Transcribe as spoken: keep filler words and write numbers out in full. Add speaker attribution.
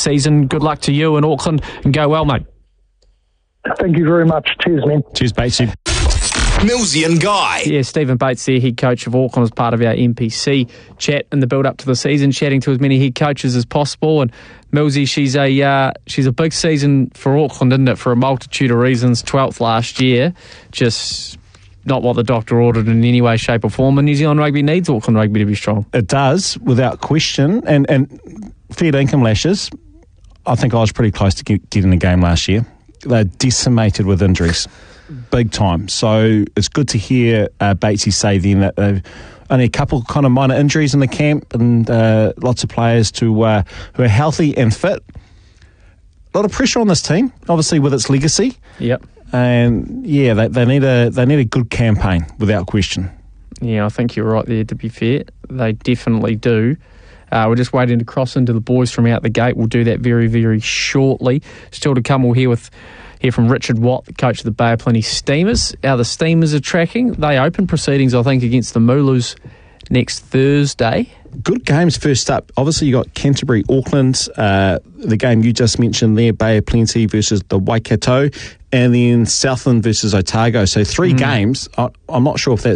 Speaker 1: season. Good luck to you in Auckland, and go well, mate.
Speaker 2: Thank you very much. Cheers, man.
Speaker 3: Cheers, Batesy.
Speaker 4: Millsy and Guy.
Speaker 1: Yeah, Stephen Bates there, head coach of Auckland, as part of our N P C chat in the build-up to the season, chatting to as many head coaches as possible. And Millsy, she's a uh, she's a big season for Auckland, isn't it? For a multitude of reasons. twelfth last year, just not what the doctor ordered in any way, shape or form. And New Zealand Rugby needs Auckland Rugby to be strong.
Speaker 3: It does, without question. And and fair income lashes, I think I was pretty close to get, getting a game last year. They're decimated with injuries. Big time. So it's good to hear uh, Batesy say then that they've only a couple kind of minor injuries in the camp, and uh, lots of players to uh, who are healthy and fit. A lot of pressure on this team, obviously with its legacy.
Speaker 1: Yep.
Speaker 3: And yeah, they, they need a they need a good campaign without question.
Speaker 1: Yeah, I think you're right there. To be fair, they definitely do. Uh, we're just waiting to cross into the boys from out the gate. We'll do that very, very shortly. Still to come, we'll hear with. Hear from Richard Watt, the coach of the Bay of Plenty Steamers. How the Steamers are tracking. They open proceedings, I think, against the Moolus next Thursday.
Speaker 3: Good games first up. Obviously, you got Canterbury, Auckland, uh, the game you just mentioned there, Bay of Plenty versus the Waikato, and then Southland versus Otago. So three mm. games. I, I'm not sure if that's